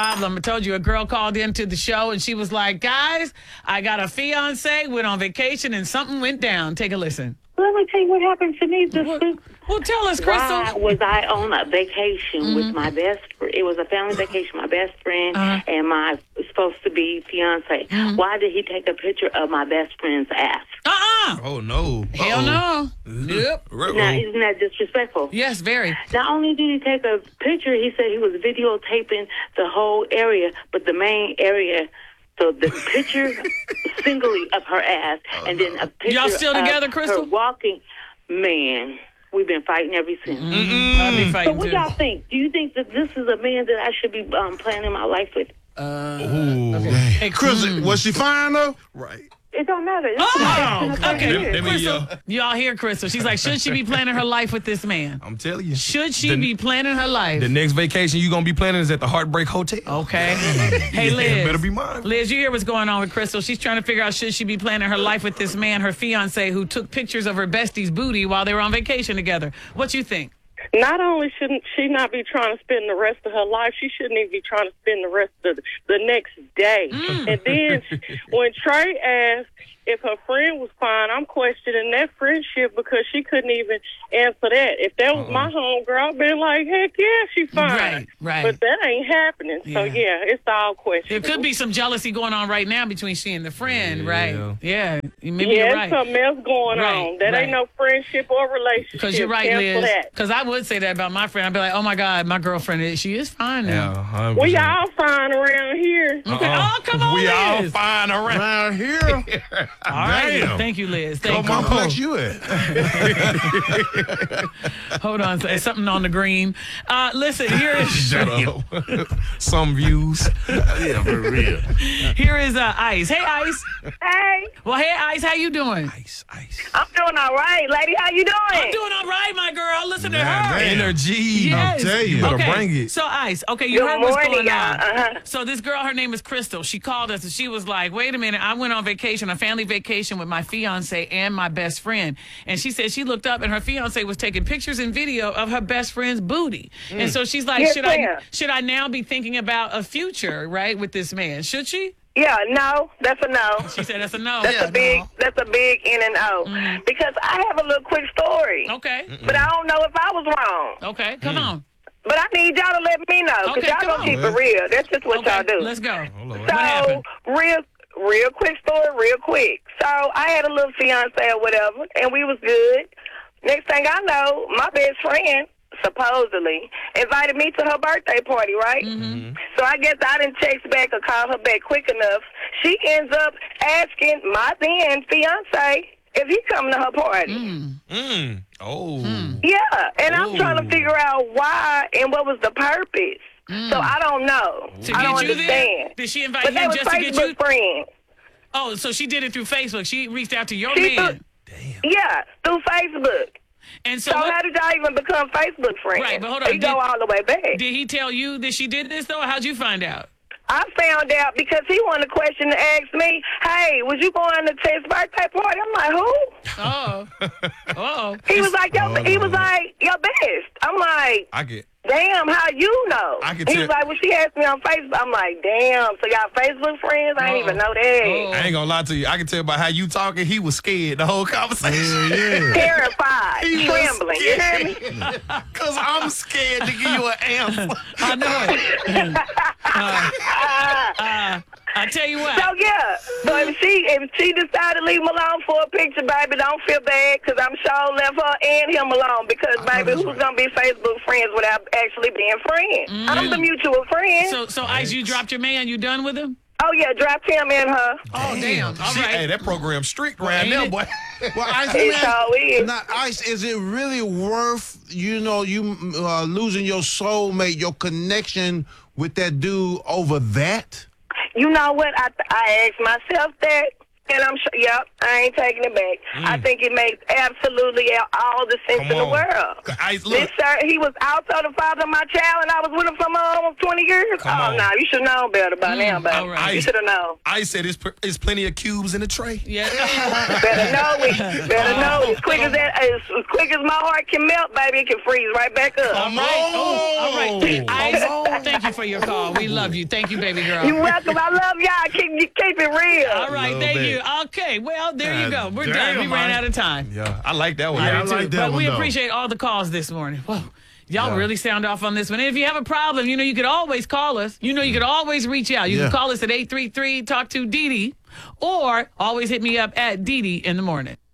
problem. I told you a girl called into the show and she was like, guys, I got a fiance, went on vacation, and something went down. Take a listen. Let me tell you what happened to me this week. Well, tell us, Crystal. Why was I on a vacation with my best friend? It was a family vacation, my best friend and my supposed-to-be fiance. Why did he take a picture of my best friend's ass? Oh, no. Hell no. Yep. Now, isn't that disrespectful? Yes, very. Not only did he take a picture, he said he was videotaping the whole area, but the main area. So the picture singly of her ass, and then a picture Y'all still together, of Crystal? her walking. Man, we've been fighting ever since. I'll be So fighting what too. y'all think? Do you think that this is a man that I should be planning my life with? Hey, Chris, was she fine though? Right. It don't matter. Okay. Let me, Crystal, y'all hear Crystal. She's like, should she be planning her life with this man? I'm telling you. Should she be planning her life? The next vacation you going to be planning is at the Heartbreak Hotel. Okay. Hey, Yeah, Liz. better be mine. Liz, you hear what's going on with Crystal. She's trying to figure out should she be planning her life with this man, her fiance, who took pictures of her bestie's booty while they were on vacation together. What you think? Not only shouldn't she not be trying to spend the rest of her life, she shouldn't even be trying to spend the rest of the next day. And then when Trey asked if her friend was fine, I'm questioning that friendship because she couldn't even answer that. If that was my homegirl, I'd been like, heck yeah, she fine. Right. But that ain't happening. So, yeah, it's all questionable. There could be some jealousy going on right now between she and the friend, right? Yeah. Maybe Yeah, you're right. there's something else going on. That ain't no friendship or relationship. Because you're right, Cancel Liz. that. Because I would say that about my friend. I'd be like, oh, my God, my girlfriend, she is fine now. Yeah, 100%. We all fine around here. Oh, come on, We all Liz. fine Around here? All right. Damn. Thank you, Liz. What Thank you. complex you at? Hold on. There's something on the green. Listen, here is Shut up. Some views. Yeah, for real. here is Ice. Hey, Ice. Hey, Well, hey, Ice. How you doing? Ice. I'm doing all right, lady. How you doing? I'm doing all right, my girl. Listen to her. Energy. Yes. I'm telling you. Better Okay. bring it. So, Ice, okay, you Good heard what's morning, going y'all. on. So, this girl, her name is Crystal. She called us and she was like, wait a minute, I went on vacation, a family vacation with my fiance and my best friend. And she said she looked up and her fiance was taking pictures and video of her best friend's booty. And so she's like, Yes, should ma'am. I now be thinking about a future, right, with this man? Should she? Yeah, no, that's a no. She said that's a no. That's a big N and O. Because I have a little quick story. Okay. But I don't know if I was wrong. Okay, come on. But I need y'all to let me know. Because Okay, y'all come gonna on. keep it real. That's just what y'all do. Let's go. Hold on. What happened? So, real quick story, real quick. So, I had a little fiance or whatever, and we was good. Next thing I know, my best friend, supposedly, invited me to her birthday party, right? So, I guess I didn't text back or call her back quick enough. She ends up asking my then fiance if he come to her party. Oh. Yeah, and I'm trying to figure out why and what was the purpose. So, I don't know. To I don't get you there? understand. Did she invite But they him was just to get you? Facebook friends. Oh, so she did it through Facebook. She reached out to your She man. Yeah, through Facebook. And so, So what- how did y'all even become Facebook friends? Right, but hold on. You go all the way back. did he tell you that she did this, though? Or how'd you find out? I found out because he wanted a question to ask me, hey, was you going to Ted's birthday party? I'm like, who? Oh. Oh. He was like, your best. I'm like, I get. damn, how you know? I can He tell- was like, well, she asked me on Facebook. I'm like, damn, so y'all Facebook friends? I didn't even know that. I ain't gonna lie to you. I can tell by how you talking. He was scared the whole conversation. Terrified, He was trembling. You hear me? Cause I'm scared to give you an answer. I know it. I tell you what. So yeah, so if she decided to leave him alone for a picture, baby, don't feel bad because I'm sure left her and him alone because baby, who's gonna be Facebook friends without actually being friends? I'm the mutual friend. So Ice, you dropped your man. You done with him? Oh yeah, dropped him and her. Oh, damn. All right. Hey, that program strict right ain't now, it? boy. Well, Ice, It sure is. now, Ice, is it really worth, you losing your soulmate, your connection with that dude over that? You know what? I asked myself that, And I'm sure, yep, I ain't taking it back. I think it makes absolutely all the sense in the world. This sir, he was also the father of my child, and I was with him for almost 20 years. No, you should have known better by now, baby. Right. You should have known. I said it's plenty of cubes in the tray. Yeah. Better know it. Better know it. As quick as my heart can melt, baby, it can freeze right back up. All right. All right. Ice, thank you for your call. We love you. Thank you, baby girl. You're welcome. I love y'all. Keep it real. All right. Thank you. Okay. Well, there you go. We're done. We ran out of time. Yeah, I like that one. Yeah, I like that But one, we though. appreciate all the calls this morning. Whoa. Y'all really sound off on this one. And if you have a problem, you could always call us. You could always reach out. You can call us at 833 Talk to Dee Dee, or always hit me up at Dee Dee in the morning.